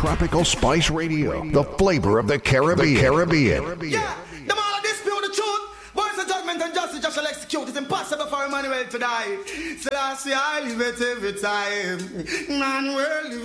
Tropical Spice Radio, the flavor of the Caribbean. Yeah, the man dispute the truth. Boys of judgment and justice just shall execute. It's impossible for Emmanuel to die. So I say I live it every time. Emmanuel live